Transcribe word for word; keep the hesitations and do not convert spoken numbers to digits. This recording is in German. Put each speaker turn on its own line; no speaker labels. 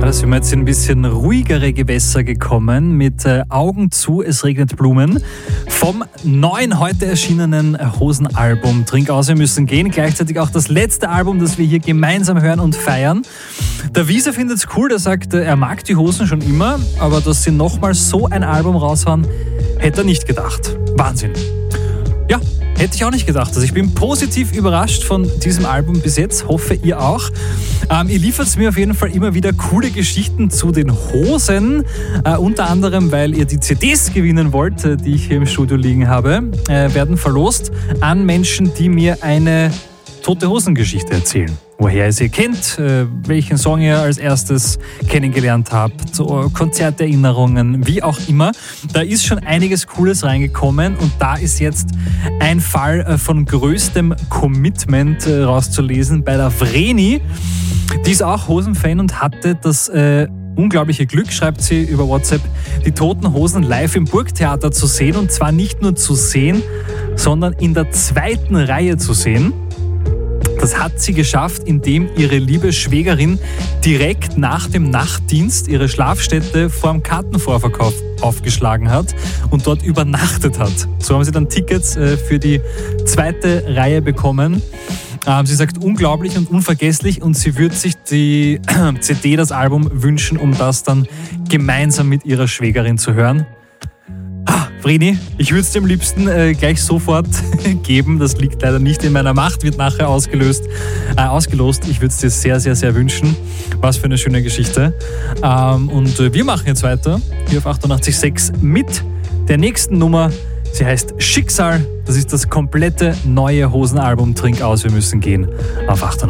sind wir jetzt in ein bisschen ruhigere Gewässer gekommen mit äh, Augen zu, es regnet Blumen vom neuen, heute erschienenen Hosen-Album Trink aus, wir müssen gehen. Gleichzeitig auch das letzte Album, das wir hier gemeinsam hören und feiern. Der Wiese findet es cool, der sagt, er mag die Hosen schon immer, aber dass sie nochmal so ein Album raushauen, hätte er nicht gedacht. Wahnsinn. Ja, hätte ich auch nicht gedacht. Also ich bin positiv überrascht von diesem Album bis jetzt, hoffe ihr auch. Ähm, ihr liefert mir auf jeden Fall immer wieder coole Geschichten zu den Hosen, äh, unter anderem, weil ihr die C Ds gewinnen wollt, äh, die ich hier im Studio liegen habe, äh, werden verlost an Menschen, die mir eine Tote-Hosen-Geschichte erzählen. Woher ihr sie kennt, äh, welchen Song ihr als erstes kennengelernt habt, so Konzerterinnerungen, wie auch immer. Da ist schon einiges Cooles reingekommen und da ist jetzt ein Fall äh, von größtem Commitment äh, rauszulesen bei der Vreni. Die ist auch Hosenfan und hatte das äh, unglaubliche Glück, schreibt sie über WhatsApp, die Toten Hosen live im Burgtheater zu sehen und zwar nicht nur zu sehen, sondern in der zweiten Reihe zu sehen. Das hat sie geschafft, indem ihre liebe Schwägerin direkt nach dem Nachtdienst ihre Schlafstätte vorm Kartenvorverkauf aufgeschlagen hat und dort übernachtet hat. So haben sie dann Tickets für die zweite Reihe bekommen. Sie sagt, unglaublich und unvergesslich und sie würde sich die C D, das Album wünschen, um das dann gemeinsam mit ihrer Schwägerin zu hören. Vreni, ich würde es dir am liebsten äh, gleich sofort geben. Das liegt leider nicht in meiner Macht, wird nachher ausgelöst, äh, ausgelost. Ich würde es dir sehr, sehr, sehr wünschen. Was für eine schöne Geschichte. Ähm, und äh, wir machen jetzt weiter hier auf achtundachtzig Komma sechs mit der nächsten Nummer. Sie heißt Schicksal. Das ist das komplette neue Hosenalbum Trink aus, wir müssen gehen auf achtundachtzig.